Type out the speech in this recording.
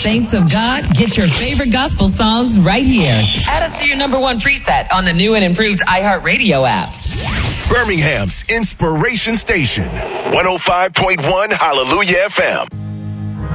saints of God, get your favorite gospel songs right here. Add us to your number one preset on the new and improved iHeartRadio app. Birmingham's Inspiration Station, 105.1 Hallelujah FM.